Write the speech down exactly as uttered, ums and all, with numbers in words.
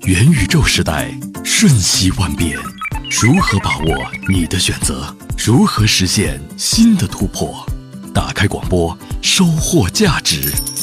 元宇宙时代瞬息万变，如何把握你的选择？如何实现新的突破？打开广播，收获价值。